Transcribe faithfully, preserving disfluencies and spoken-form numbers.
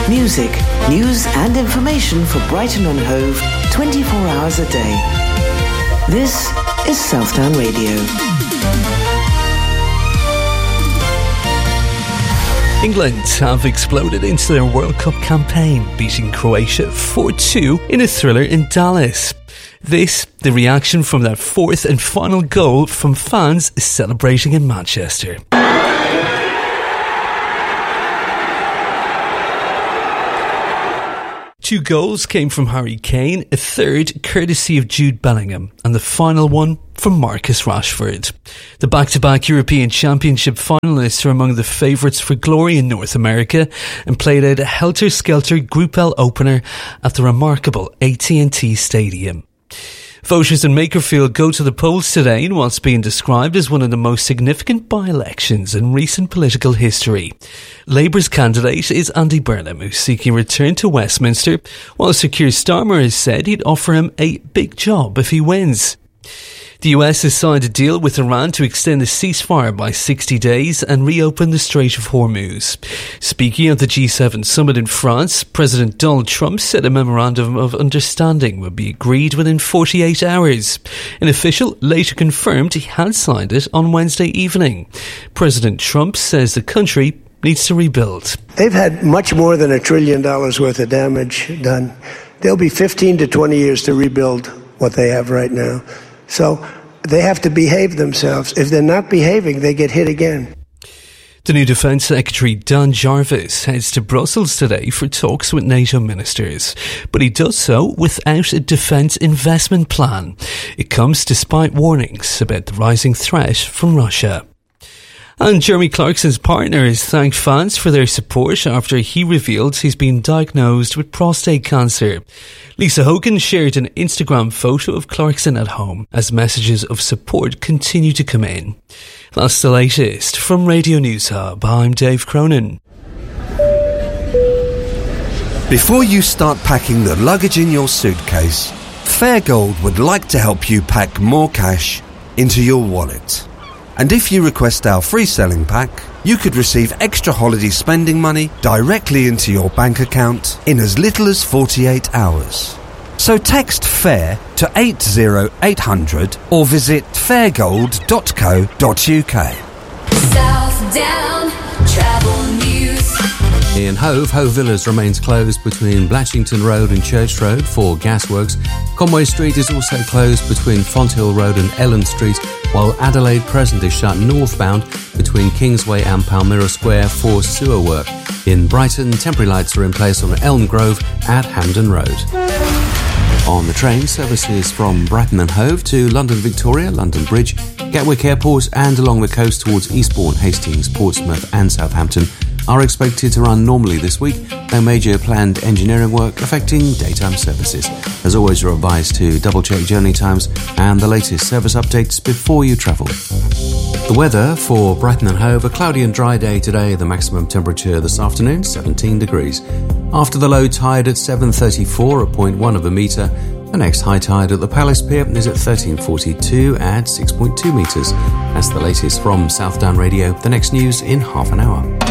Music, news and information for Brighton and Hove twenty-four hours a day. This is Southdown Radio. England have exploded into their World Cup campaign, beating Croatia four two in a thriller in Dallas. This, the reaction from that fourth and final goal from fans celebrating in Manchester. Two goals came from Harry Kane, a third courtesy of Jude Bellingham, and the final one from Marcus Rashford. The back-to-back European Championship finalists are among the favourites for glory in North America and played out a helter-skelter Group L opener at the remarkable A T and T Stadium. Voters in Makerfield go to the polls today in what's being described as one of the most significant by-elections in recent political history. Labour's candidate is Andy Burnham, who's seeking a return to Westminster, while Sir Keir Starmer has said he'd offer him a big job if he wins. The U S has signed a deal with Iran to extend the ceasefire by sixty days and reopen the Strait of Hormuz. Speaking at the G seven summit in France, President Donald Trump said a memorandum of understanding would be agreed within forty-eight hours. An official later confirmed he had signed it on Wednesday evening. President Trump says the country needs to rebuild. They've had much more than a trillion dollars worth of damage done. There'll be fifteen to twenty years to rebuild what they have right now. So they have to behave themselves. If they're not behaving, they get hit again. The new Defence Secretary Dan Jarvis heads to Brussels today for talks with NATO ministers, but he does so without a defence investment plan. It comes despite warnings about the rising threat from Russia. And Jeremy Clarkson's partner has thanked fans for their support after he revealed he's been diagnosed with prostate cancer. Lisa Hogan shared an Instagram photo of Clarkson at home as messages of support continue to come in. That's the latest from Radio News Hub. I'm Dave Cronin. Before you start packing the luggage in your suitcase, Fairgold would like to help you pack more cash into your wallet. And if you request our free selling pack, you could receive extra holiday spending money directly into your bank account in as little as forty-eight hours. So text FAIR to eight zero eight hundred or visit fairgold dot co dot uk. Southdown Travel News. In Hove, Hove Villas remains closed between Blatchington Road and Church Road for gasworks. Conway Street is also closed between Fonthill Road and Ellen Street, while Adelaide Crescent is shut northbound between Kingsway and Palmyra Square for sewer work. In Brighton, temporary lights are in place on Elm Grove at Hampden Road. On the train, services from Brighton and Hove to London Victoria, London Bridge, Gatwick Airport and along the coast towards Eastbourne, Hastings, Portsmouth and Southampton are expected to run normally this week. No major planned engineering work affecting daytime services. As always, you're advised to double-check journey times and the latest service updates before you travel. The weather for Brighton and Hove, a cloudy and dry day today. The maximum temperature this afternoon, seventeen degrees. After the low tide at seven thirty-four at point one of a metre, the next high tide at the Palace Pier is at thirteen forty-two at six point two metres. That's the latest from Southdown Radio. The next news in half an hour.